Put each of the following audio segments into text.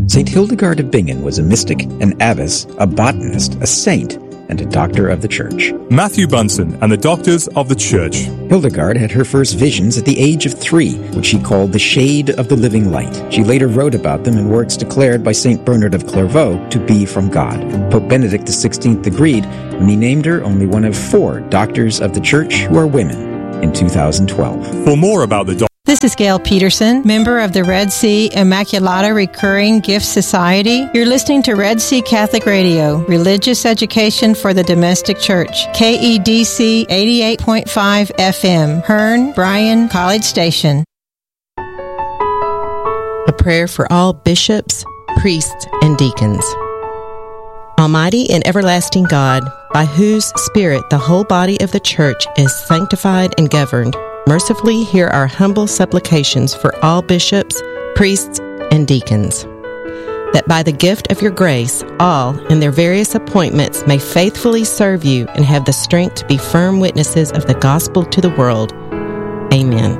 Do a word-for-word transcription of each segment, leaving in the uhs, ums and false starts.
Saint Hildegard of Bingen was a mystic, an abbess, a botanist, a saint, and a doctor of the Church. Matthew Bunsen and the Doctors of the Church. Hildegard had her first visions at the age of three, which she called the shade of the living light. She later wrote about them in works declared by Saint Bernard of Clairvaux to be from God. Pope Benedict the sixteenth agreed when he named her only one of four doctors of the Church who are women in two thousand twelve. For more about the Doctors, This is Gail Peterson, member of the Red Sea Immaculata Recurring Gift Society. You're listening to Red Sea Catholic Radio, religious education for the domestic church. K E D C eighty-eight point five F M, Hearn, Bryan, College Station. A prayer for all bishops, priests, and deacons. Almighty and everlasting God, by whose Spirit the whole body of the church is sanctified and governed, mercifully hear our humble supplications for all bishops, priests, and deacons, that by the gift of your grace, all in their various appointments may faithfully serve you and have the strength to be firm witnesses of the gospel to the world. Amen.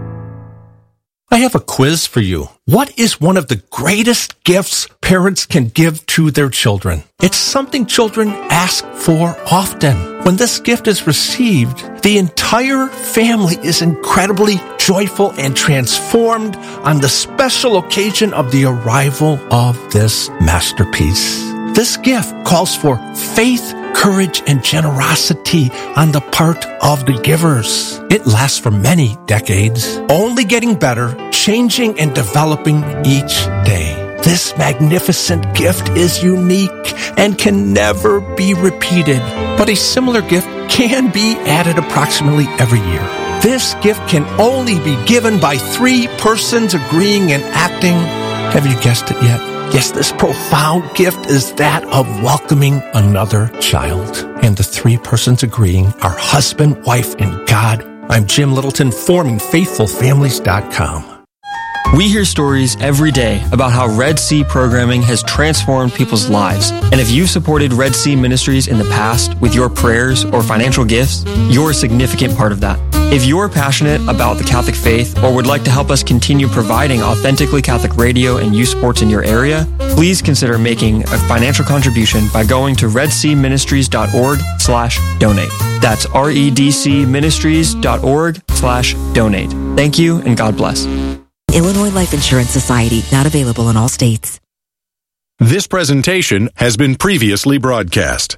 I have a quiz for you. What is one of the greatest gifts parents can give to their children? It's something children ask for often. When this gift is received, the entire family is incredibly joyful and transformed on the special occasion of the arrival of this masterpiece. This gift calls for faith, courage, and generosity on the part of the givers. It lasts for many decades, only getting better, changing and developing each day. This magnificent gift is unique and can never be repeated, but a similar gift can be added approximately every year. This gift can only be given by three persons agreeing and acting. Have you guessed it yet? Yes, this profound gift is that of welcoming another child. And the three persons agreeing are husband, wife, and God. I'm Jim Littleton, forming faithful families dot com. We hear stories every day about how Red Sea programming has transformed people's lives. And if you've supported Red Sea Ministries in the past with your prayers or financial gifts, you're a significant part of that. If you're passionate about the Catholic faith or would like to help us continue providing authentically Catholic radio and youth sports in your area, please consider making a financial contribution by going to redseaministries.org slash donate. That's redcministries.org slash donate. Thank you and God bless. Illinois Life Insurance Society, not available in all states. This presentation has been previously broadcast.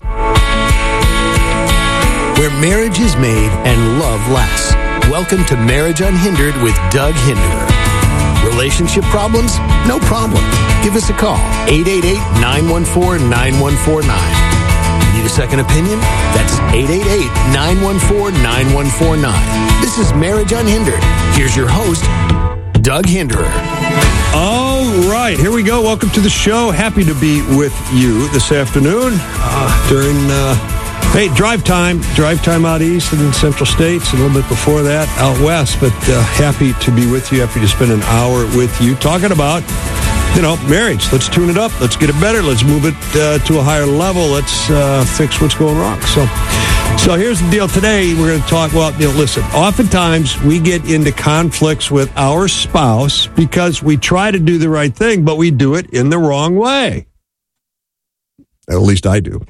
Where marriage is made and love lasts. Welcome to Marriage Unhindered with Doug Hinderer. Relationship problems? No problem. Give us a call. eight eight eight, nine one four, nine one four nine. Need a second opinion? That's eight eight eight, nine one four, nine one four nine. This is Marriage Unhindered. Here's your host, Doug Hinderer. All right, here we go. Welcome to the show. Happy to be with you this afternoon uh, during, uh, hey, drive time. Drive time out east and in central states, a little bit before that out west. But uh, happy to be with you, happy to spend an hour with you talking about, you know, marriage. Let's tune it up. Let's get it better. Let's move it uh, to a higher level. Let's uh, fix what's going wrong. So, so here's the deal. Today, we're going to talk, well, you know, listen, oftentimes we get into conflicts with our spouse because we try to do the right thing, but we do it in the wrong way. At least I do.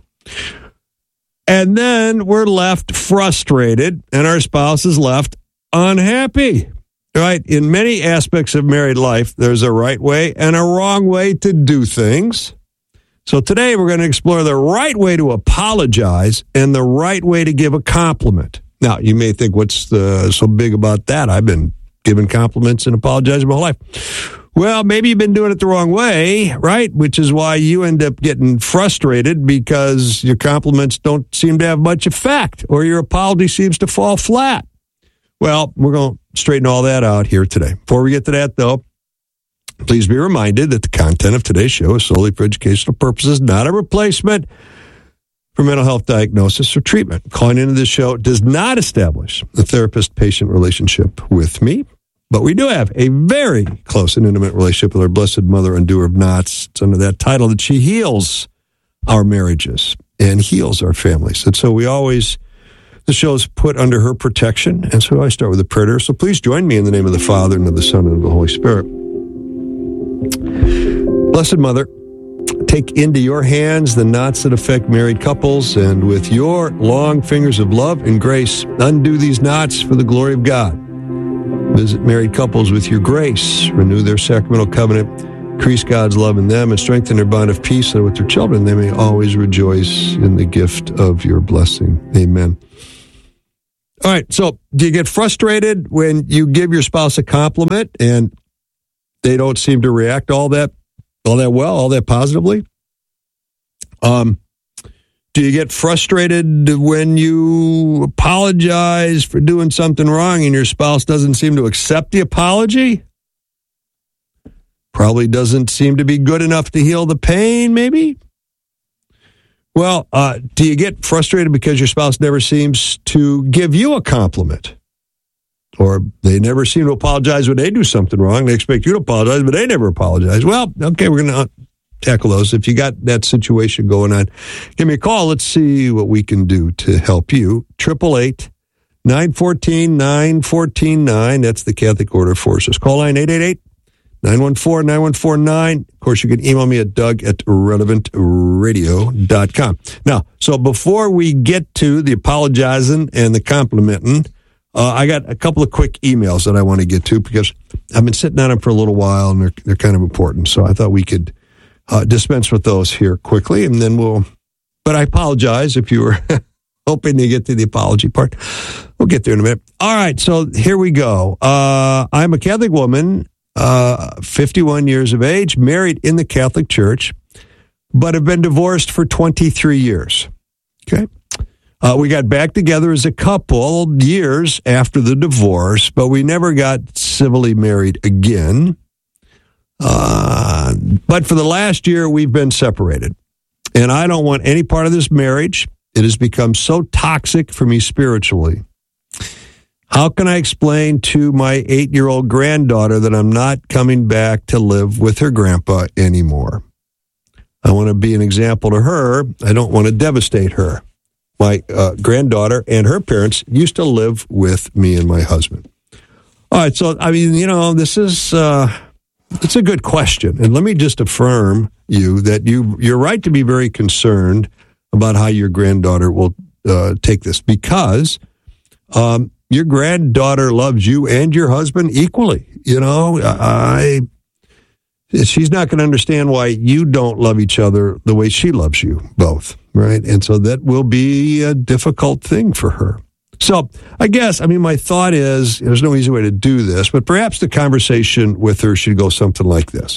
And then we're left frustrated and our spouse is left unhappy. Right? In many aspects of married life, there's a right way and a wrong way to do things. So today we're going to explore the right way to apologize and the right way to give a compliment. Now, you may think, what's the, so big about that? I've been giving compliments and apologizing my whole life. Well, maybe you've been doing it the wrong way, right? Which is why you end up getting frustrated because your compliments don't seem to have much effect or your apology seems to fall flat. Well, we're going to straighten all that out here today. Before we get to that, though, please be reminded that the content of today's show is solely for educational purposes, not a replacement for mental health diagnosis or treatment. Calling into this show does not establish a therapist-patient relationship with me, but we do have a very close and intimate relationship with our Blessed Mother and Doer of Knots. It's under that title that she heals our marriages and heals our families. And so we always... The show is put under her protection, and so I start with a prayer. So please join me in the name of the Father, and of the Son, and of the Holy Spirit. Blessed Mother, take into your hands the knots that affect married couples, and with your long fingers of love and grace, undo these knots for the glory of God. Visit married couples with your grace, renew their sacramental covenant, increase God's love in them, and strengthen their bond of peace, so that with their children they may always rejoice in the gift of your blessing. Amen. All right, so do you get frustrated when you give your spouse a compliment and they don't seem to react all that all that well, all that positively? Um, do you get frustrated when you apologize for doing something wrong and your spouse doesn't seem to accept the apology? Probably doesn't seem to be good enough to heal the pain, maybe? Well, uh, do you get frustrated because your spouse never seems to give you a compliment? Or they never seem to apologize when they do something wrong. They expect you to apologize, but they never apologize. Well, okay, we're going to tackle those. If you got that situation going on, give me a call. Let's see what we can do to help you. eight eight eight, nine one four, nine one four nine. That's the Catholic Order Forces. Call line eight eight eight, nine one four, nine one four nine. Of course, you can email me at doug at relevant radio dot com. Now, so before we get to the apologizing and the complimenting, Uh, I got a couple of quick emails that I want to get to because I've been sitting on them for a little while and they're, they're kind of important. So I thought we could uh, dispense with those here quickly, and then we'll, but I apologize if you were hoping to get to the apology part. We'll get there in a minute. All right, so here we go. Uh, I'm a Catholic woman, uh, fifty-one years of age, married in the Catholic Church, but have been divorced for twenty-three years. Okay. Uh, we got back together as a couple years after the divorce, but we never got civilly married again. Uh, but for the last year, we've been separated. And I don't want any part of this marriage. It has become so toxic for me spiritually. How can I explain to my eight-year-old granddaughter that I'm not coming back to live with her grandpa anymore? I want to be an example to her. I don't want to devastate her. My uh, granddaughter and her parents used to live with me and my husband. All right, so, I mean, you know, this is, uh, it's a good question. And let me just affirm you that you, you're right to be very concerned about how your granddaughter will uh, take this, because um, your granddaughter loves you and your husband equally. You know, I... she's not going to understand why you don't love each other the way she loves you both, right? And so that will be a difficult thing for her. So I guess, I mean, my thought is, there's no easy way to do this, but perhaps the conversation with her should go something like this.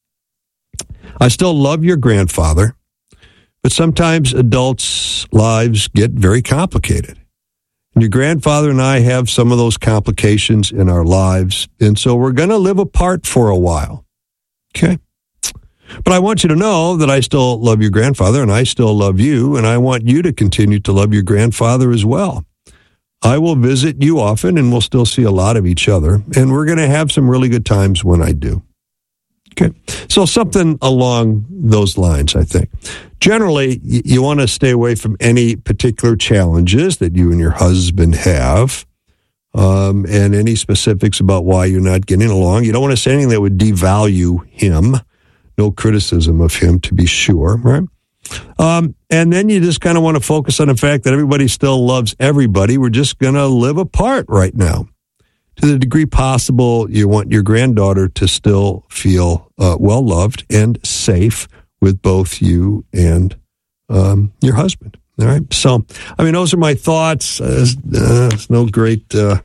I still love your grandfather, but sometimes adults' lives get very complicated. And your grandfather and I have some of those complications in our lives, and so we're going to live apart for a while. Okay. But I want you to know that I still love your grandfather and I still love you, and I want you to continue to love your grandfather as well. I will visit you often and we'll still see a lot of each other, and we're going to have some really good times when I do. Okay. So something along those lines, I think. Generally, you, you want to stay away from any particular challenges that you and your husband have. Um, and any specifics about why you're not getting along. You don't want to say anything that would devalue him. No criticism of him, to be sure, right? Um, and then you just kind of want to focus on the fact that everybody still loves everybody. We're just going to live apart right now. To the degree possible, you want your granddaughter to still feel uh, well-loved and safe with both you and um, your husband. All right. So, I mean, those are my thoughts. Uh, uh, no great, uh,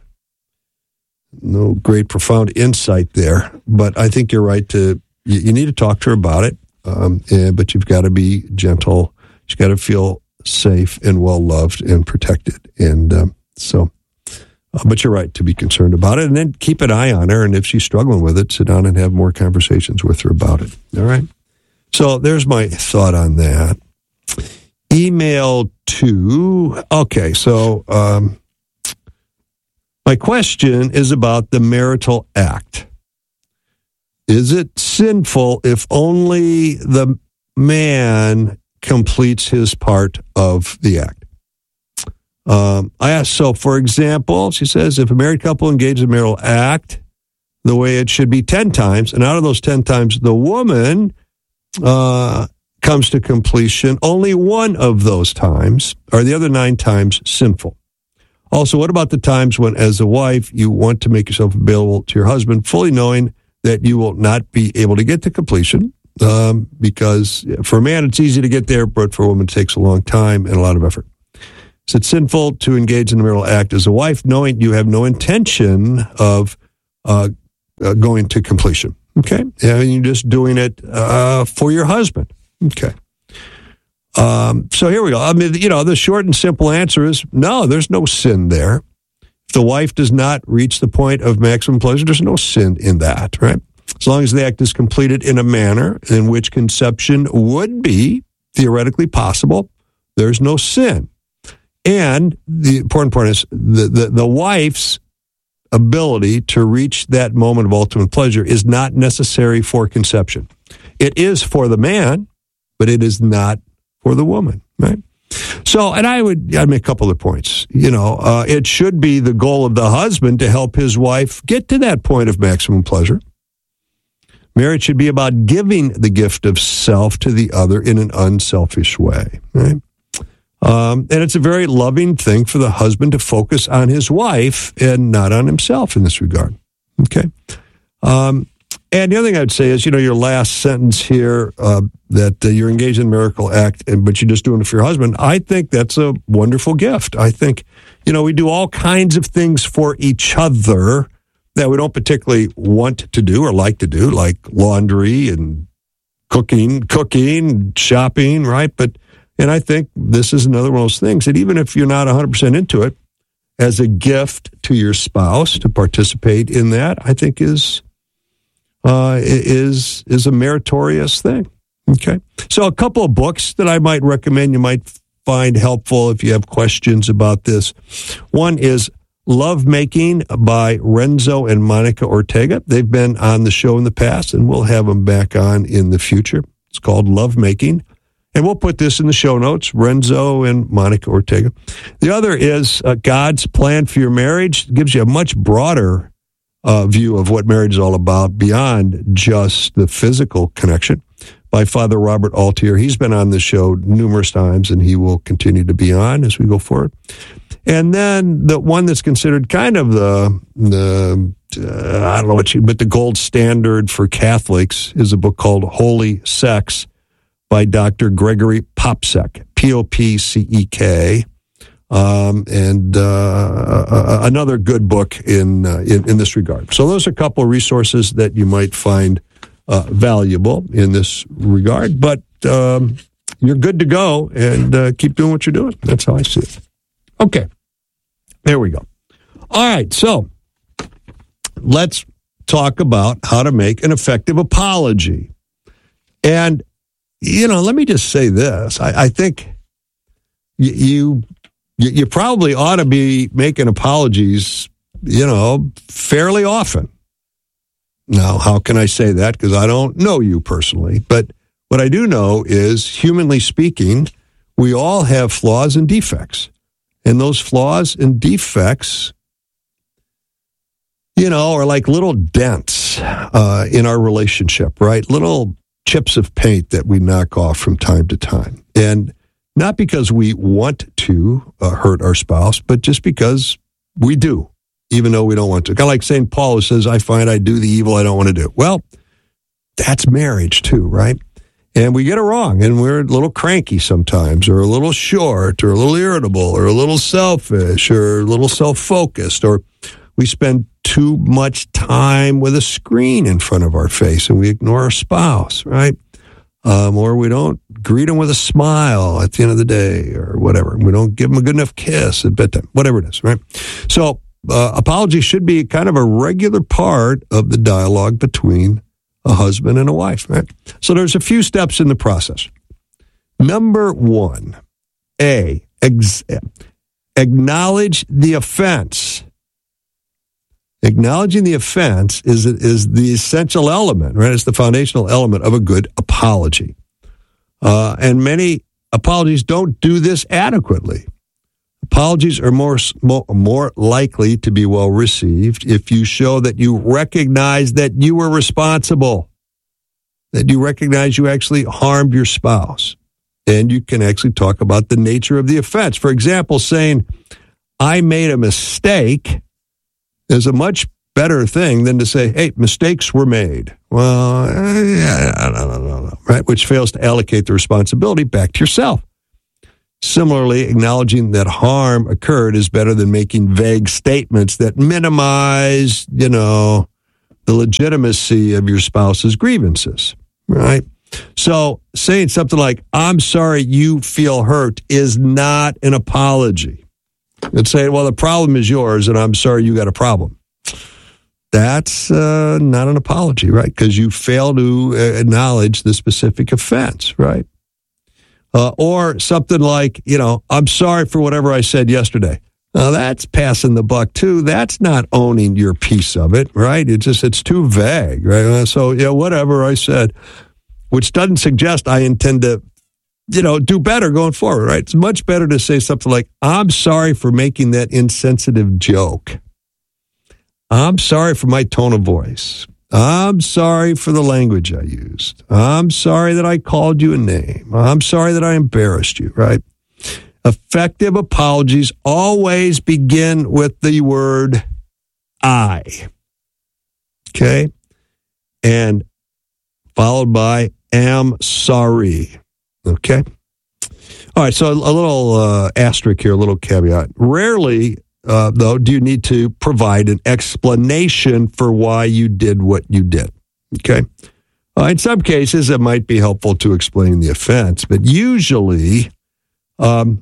no great profound insight there, but I think you're right to, you, you need to talk to her about it. Um, and, but you've got to be gentle. She's got to feel safe and well loved and protected. And, um, so, uh, but you're right to be concerned about it, and then keep an eye on her. And if she's struggling with it, sit down and have more conversations with her about it. All right. So there's my thought on that. Email to, okay, so um, my question is about the marital act. Is it sinful if only the man completes his part of the act? Um, I asked, so for example, she says, if a married couple engages in a marital act the way it should be ten times, and out of those ten times, the woman uh, comes to completion, only one of those times are the other nine times sinful. Also, what about the times when, as a wife, you want to make yourself available to your husband, fully knowing that you will not be able to get to completion? Um, because for a man, it's easy to get there, but for a woman, it takes a long time and a lot of effort. Is it sinful to engage in the marital act as a wife, knowing you have no intention of uh, uh, going to completion? Okay, and you're just doing it uh, for your husband. Okay. Um, so here we go. I mean, you know, the short and simple answer is no, there's no sin there. If the wife does not reach the point of maximum pleasure, there's no sin in that, right? As long as the act is completed in a manner in which conception would be theoretically possible, there's no sin. And the important part is the, the, the wife's ability to reach that moment of ultimate pleasure is not necessary for conception. It is for the man, but it is not for the woman, right? So, and I would I'd make a couple of points. You know, uh, it should be the goal of the husband to help his wife get to that point of maximum pleasure. Marriage should be about giving the gift of self to the other in an unselfish way, right? Um, and it's a very loving thing for the husband to focus on his wife and not on himself in this regard, okay? Um, and the other thing I'd say is, you know, your last sentence here, uh, that uh, you're engaged in a miracle act, and but you're just doing it for your husband, I think that's a wonderful gift. I think, you know, we do all kinds of things for each other that we don't particularly want to do or like to do, like laundry and cooking, cooking, shopping, right? But, and I think this is another one of those things that even if you're not one hundred percent into it, as a gift to your spouse to participate in that, I think is uh, is is a meritorious thing. Okay, so a couple of books that I might recommend you might find helpful if you have questions about this. One is Love Making by Renzo and Monica Ortega. They've been on the show in the past, and we'll have them back on in the future. It's called Love Making. And we'll put this in the show notes, Renzo and Monica Ortega. The other is uh, God's Plan for Your Marriage. It gives you a much broader uh, view of what marriage is all about beyond just the physical connection, by Father Robert Altier. He's been on the show numerous times, and he will continue to be on as we go forward. And then the one that's considered kind of the, the uh, I don't know what you, but the gold standard for Catholics is a book called Holy Sex by Doctor Gregory Popcek, P O P C E K, um, and uh, another good book in, uh, in in this regard. So those are a couple of resources that you might find uh, valuable in this regard. But um, you're good to go, and uh, keep doing what you're doing. That's how I see it. Okay, there we go. All right, so let's talk about how to make an effective apology. And you know, let me just say this. I, I think you, you you probably ought to be making apologies, you know, fairly often. Now, how can I say that? Because I don't know you personally. But what I do know is, humanly speaking, we all have flaws and defects. And those flaws and defects, you know, are like little dents uh, in our relationship, right? Little chips of paint that we knock off from time to time. And not because we want to uh, hurt our spouse, but just because we do, even though we don't want to. Kind of like Saint Paul, who says, I find I do the evil I don't want to do. Well, that's marriage too, right? And we get it wrong, and we're a little cranky sometimes, or a little short, or a little irritable, or a little selfish, or a little self-focused, or we spend too much time with a screen in front of our face, and we ignore our spouse, right? Um, or we don't greet them with a smile at the end of the day, or whatever. We don't give them a good enough kiss at bedtime, whatever it is, right? So uh, apology should be kind of a regular part of the dialogue between a husband and a wife, right? So there's a few steps in the process. Number one, A, ex- acknowledge the offense. Acknowledging the offense is is the essential element, right? It's the foundational element of a good apology. Uh, and many apologies don't do this adequately. Apologies are more, more more likely to be well received if you show that you recognize that you were responsible, that you recognize you actually harmed your spouse. And you can actually talk about the nature of the offense. For example, saying, I made a mistake is a much better thing than to say, hey, mistakes were made. Well, yeah, no, no, no, no, right? Which fails to allocate the responsibility back to yourself. Similarly, acknowledging that harm occurred is better than making vague statements that minimize, you know, the legitimacy of your spouse's grievances, right? So saying something like, I'm sorry you feel hurt is not an apology. It's saying, well, the problem is yours and I'm sorry you got a problem. That's uh, not an apology, right? Because you fail to acknowledge the specific offense, right? Uh, or something like, you know, I'm sorry for whatever I said yesterday. Now, that's passing the buck, too. That's not owning your piece of it, right? It's just, it's too vague, right? So, yeah, whatever I said, which doesn't suggest I intend to, you know, do better going forward, right? It's much better to say something like, I'm sorry for making that insensitive joke. I'm sorry for my tone of voice. I'm sorry for the language I used. I'm sorry that I called you a name. I'm sorry that I embarrassed you, right? Effective apologies always begin with the word I. Okay? And followed by am sorry. Okay? All right, so a little uh, asterisk here, a little caveat. Rarely, uh, though, do you need to provide an explanation for why you did what you did. Okay? Uh, in some cases, it might be helpful to explain the offense, but usually um,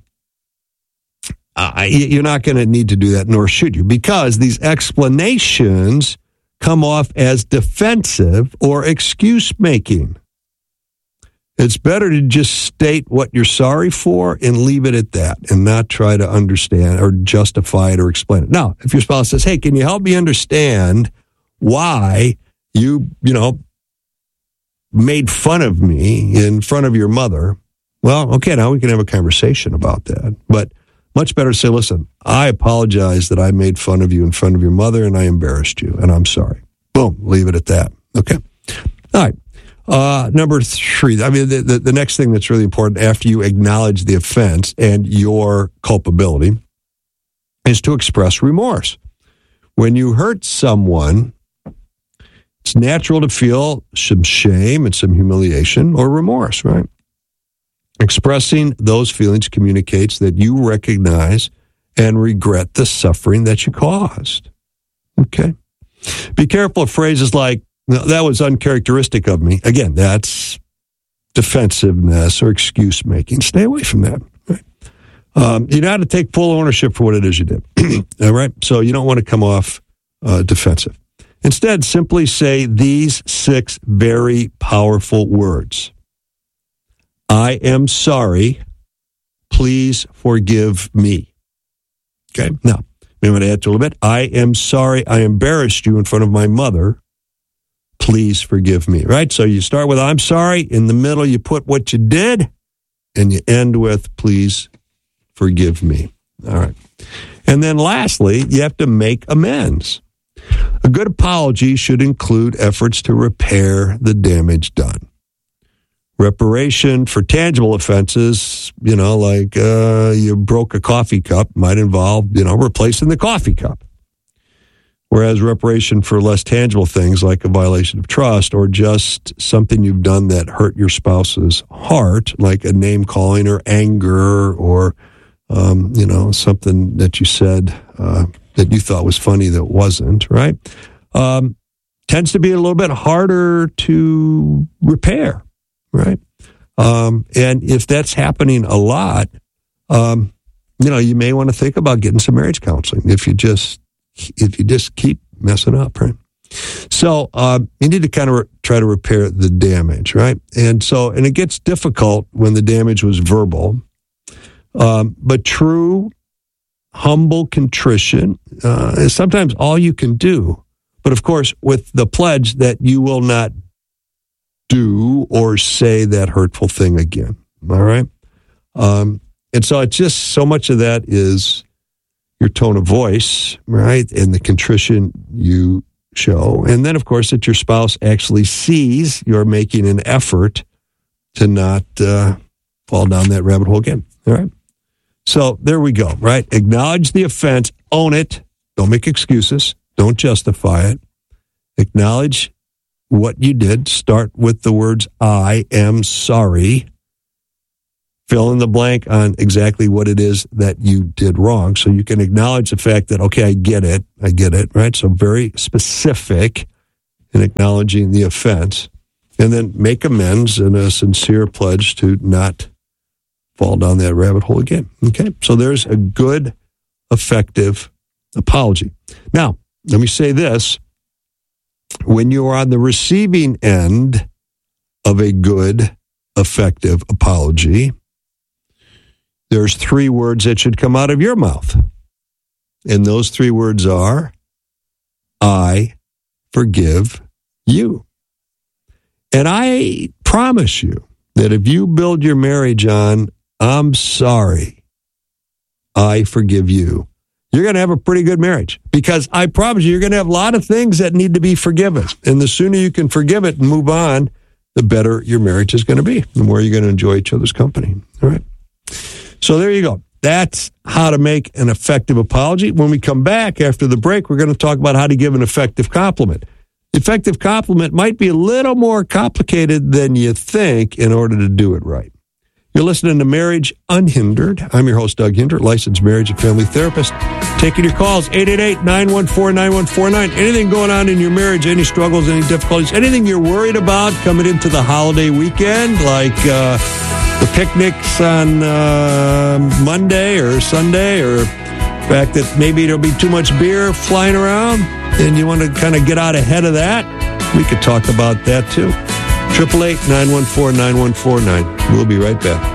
uh, you're not going to need to do that, nor should you, because these explanations come off as defensive or excuse-making. It's better to just state what you're sorry for and leave it at that and not try to understand or justify it or explain it. Now, if your spouse says, hey, can you help me understand why you, you know, made fun of me in front of your mother? Well, okay, now we can have a conversation about that. But much better to say, listen, I apologize that I made fun of you in front of your mother and I embarrassed you, and I'm sorry. Boom, leave it at that. Okay? All right. Uh, number three, I mean, the, the, the next thing that's really important after you acknowledge the offense and your culpability is to express remorse. When you hurt someone, it's natural to feel some shame and some humiliation or remorse, right? Expressing those feelings communicates that you recognize and regret the suffering that you caused. Okay? Be careful of phrases like, that was uncharacteristic of me. Again, that's defensiveness or excuse making. Stay away from that. Right? Um, you got to take full ownership for what it is you did. All right? So you don't want to come off uh, defensive. Instead, simply say these six very powerful words. I am sorry. Please forgive me. Okay? Now, I'm going to add to a little bit. I am sorry I embarrassed you in front of my mother. Please forgive me, right? So you start with, I'm sorry. In the middle, you put what you did, and you end with, please forgive me. All right. And then lastly, you have to make amends. A good apology should include efforts to repair the damage done. Reparation for tangible offenses, you know, like uh, you broke a coffee cup, might involve, you know, replacing the coffee cup. Whereas reparation for less tangible things like a violation of trust or just something you've done that hurt your spouse's heart, like a name calling or anger or, um, you know, something that you said uh, that you thought was funny that wasn't, right? Um, tends to be a little bit harder to repair, right? Um, and if that's happening a lot, um, you know, you may want to think about getting some marriage counseling if you just if you just keep messing up, right? So uh, you need to kind of re- try to repair the damage, right? And so, and it gets difficult when the damage was verbal, um, but true, humble contrition uh, is sometimes all you can do. But of course, with the pledge that you will not do or say that hurtful thing again, all right? Um, and so it's just so much of that is your tone of voice, right? And the contrition you show. And then, of course, that your spouse actually sees you're making an effort to not uh, fall down that rabbit hole again. All right? So there we go, right? Acknowledge the offense. Own it. Don't make excuses. Don't justify it. Acknowledge what you did. Start with the words, I am sorry. Fill in the blank on exactly what it is that you did wrong. So you can acknowledge the fact that, okay, I get it. I get it, right? So very specific in acknowledging the offense. And then make amends and a sincere pledge to not fall down that rabbit hole again. Okay? So there's a good, effective apology. Now, let me say this. When you are on the receiving end of a good, effective apology, there's three words that should come out of your mouth. And those three words are, I forgive you. And I promise you that if you build your marriage on, I'm sorry, I forgive you, you're going to have a pretty good marriage. Because I promise you, you're going to have a lot of things that need to be forgiven. And the sooner you can forgive it and move on, the better your marriage is going to be. The more you're going to enjoy each other's company. All right. So there you go. That's how to make an effective apology. When we come back after the break, we're going to talk about how to give an effective compliment. Effective compliment might be a little more complicated than you think in order to do it right. You're listening to Marriage Unhindered. I'm your host, Doug Hinder, licensed marriage and family therapist. Taking your calls, eight eight eight, nine one four, nine one four nine. Anything going on in your marriage, any struggles, any difficulties, anything you're worried about coming into the holiday weekend, like uh, the picnics on uh, Monday or Sunday, or the fact that maybe there'll be too much beer flying around and you want to kind of get out ahead of that, we could talk about that too. eight eight eight, nine one four, nine one four nine. We'll be right back.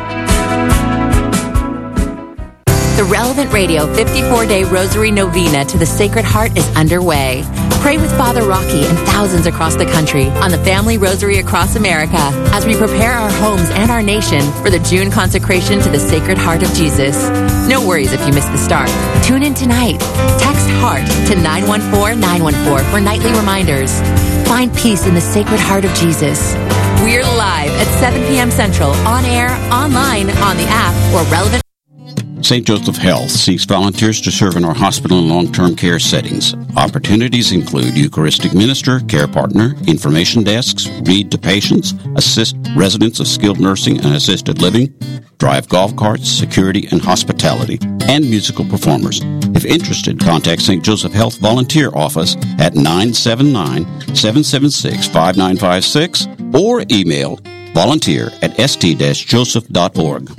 The Relevant Radio fifty-four day Rosary Novena to the Sacred Heart is underway. Pray with Father Rocky and thousands across the country on the Family Rosary across America as we prepare our homes and our nation for the June consecration to the Sacred Heart of Jesus. No worries if you missed the start. Tune in tonight. Text HEART to nine one four, nine one four for nightly reminders. Find peace in the Sacred Heart of Jesus. We're live at seven p.m. Central, on air, online, on the app, or relevant. Saint Joseph Health seeks volunteers to serve in our hospital and long-term care settings. Opportunities include Eucharistic minister, care partner, information desks, read to patients, assist residents of skilled nursing and assisted living, drive golf carts, security and hospitality, and musical performers. If interested, contact Saint Joseph Health Volunteer Office at nine seven nine, seven seven six, five nine five six or email volunteer at s t dash joseph dot org.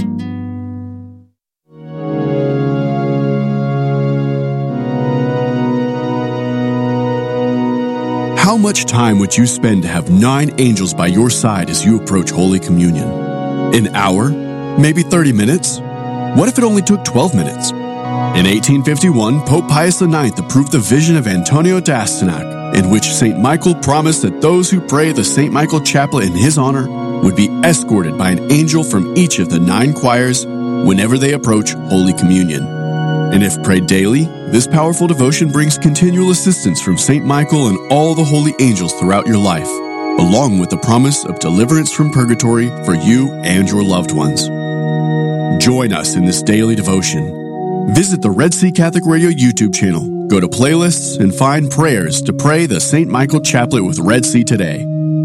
How much time would you spend to have nine angels by your side as you approach Holy Communion? An hour? Maybe thirty minutes? What if it only took twelve minutes? In eighteen fifty-one, Pope Pius the ninth approved the vision of Antonio d'Astyanac, in which Saint Michael promised that those who pray the Saint Michael Chaplet in his honor would be escorted by an angel from each of the nine choirs whenever they approach Holy Communion. And if prayed daily, this powerful devotion brings continual assistance from Saint Michael and all the holy angels throughout your life, along with the promise of deliverance from purgatory for you and your loved ones. Join us in this daily devotion. Visit the Red Sea Catholic Radio YouTube channel, go to playlists, and find prayers to pray the Saint Michael Chaplet with Red Sea today.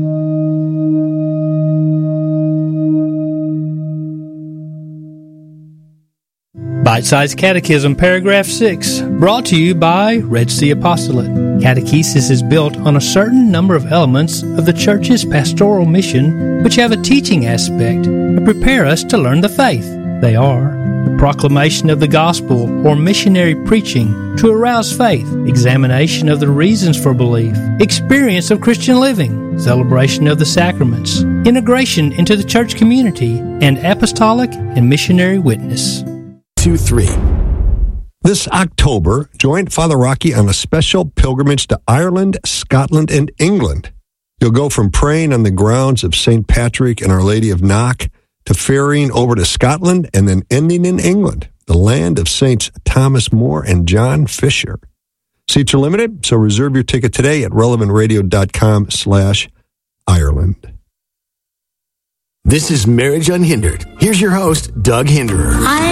Bite-Sized Catechism, Paragraph six, brought to you by Red Sea Apostolate. Catechesis is built on a certain number of elements of the Church's pastoral mission, which have a teaching aspect and prepare us to learn the faith. They are the proclamation of the gospel or missionary preaching to arouse faith, examination of the reasons for belief, experience of Christian living, celebration of the sacraments, integration into the church community, and apostolic and missionary witness. Two, three. This October, join Father Rocky on a special pilgrimage to Ireland, Scotland, and England. You'll go from praying on the grounds of Saint Patrick and Our Lady of Knock to ferrying over to Scotland and then ending in England, the land of Saints Thomas More and John Fisher. Seats are limited, so reserve your ticket today at relevantradio.com slash Ireland. This is Marriage Unhindered. Here's your host, Doug Hinderer. I